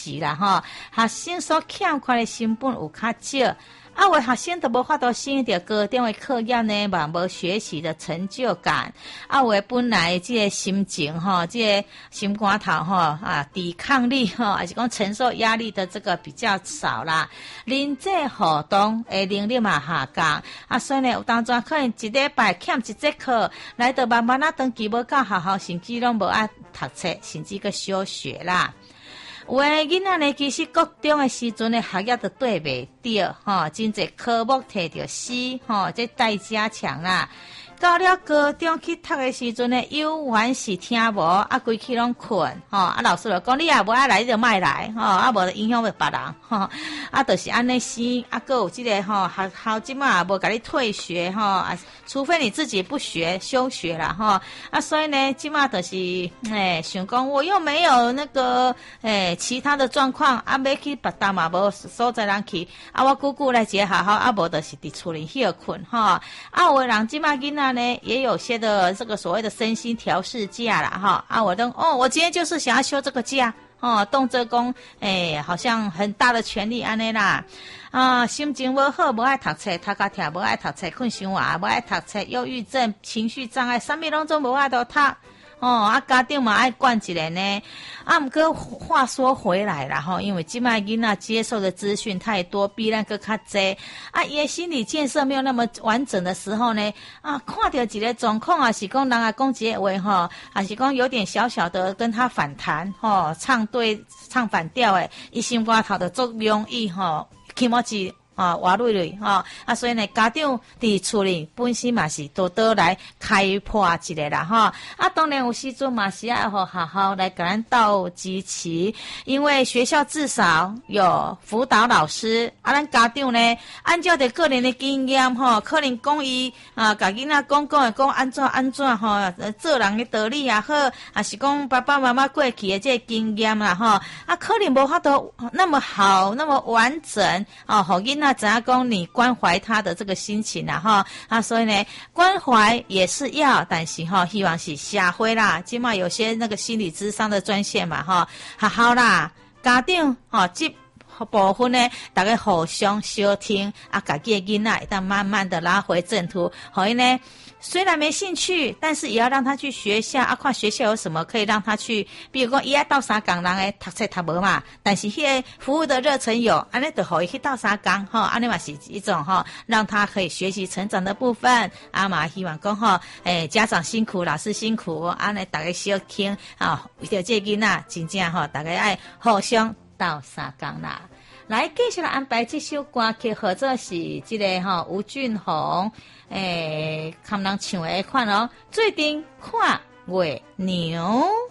习啦吼，学生所欠缺的成本有较少。啊，有的学生都无法度胜着高中的课业呢，嘛无学习的成就感。啊，有的本来这个心情吼，这个心肝头吼啊，抵抗力吼，还是讲承受压力的这个比较少啦。人际互动的能力嘛下降。啊，所以呢，有当中可能一礼拜欠一节课，来到慢慢啊，长期无到学校，甚至拢无爱读册，甚至个休学啦。有的囡仔呢，其实国中的时阵呢，学业都对袂着，吼，真侪科目摕着死，吼，这待加强啦。到了高中去读的时阵呢，有完是听无，啊，规气拢困，吼，啊，老师就讲你也无爱来，你就莫来，吼，啊，无影响到别人，吼，啊，就是安尼生，啊，还有这个吼学校即马也无甲你退学，吼，啊，除非你自己不学休学啦，吼，啊，所以呢，即马就是想讲我又没有那个其他的状况，啊，要去别搭嘛无所在人去，啊，我姑姑来一个学校，啊，无就是伫厝里休困，吼，啊，有的人即马囡仔呢，也有些的这个所谓的身心调试假啦，哈啊，我我今天就是想要休这个假，动辄讲，好像很大的权利安尼啦，啊，心情无好，无爱读册，头壳痛，无爱读册，困伤晚，无爱读册，忧郁症、情绪障碍，啥物拢总无爱读读。啊，家长嘛爱管一个呢。啊，不过话说回来啦吼，因为现在囡仔接受的资讯太多，比咱个较济。啊，伊的心理建设没有那么完整的时候呢，啊，看到一个状况啊，是讲人啊讲一个话吼，还是讲有点小小的跟他反弹吼，唱反调诶，伊心肝头就足容易吼，起毛子。活累累啊，所以呢，家长伫厝里本身嘛是多多来开破一个啦哈。啊，当然有时阵嘛是要好好来给咱倒支持，因为学校至少有辅导老师，啊，咱家长呢，按照着个人的经验可能讲伊甲囡仔讲安怎做人的道理也好，还是讲爸爸妈妈过去的这个经验啦啊，可能无法度那么好，那么完整互囡仔怎样讲你关怀他的这个心情啊所以呢，关怀也是要，但是希望是社会啦，起码有些那个心理咨商的专线嘛好啦，家长这部分呢，大家互相相听啊，家己的囡仔会当慢慢的拉回正途，所以呢，虽然没兴趣，但是也要让他去学校啊，看学校有什么可以让他去，比如说伊爱斗三工人诶，读册读无嘛，但是迄个服务的热忱有，安尼就互伊去斗三工安尼嘛是一种让他可以学习成长的部分啊嘛，希望讲家长辛苦，老师辛苦，安尼大家小听为着这囡仔真正大家爱互相斗三工啦。来，继续来安排这首歌曲，或者是这个吴俊宏看人唱的款最顶看月牛。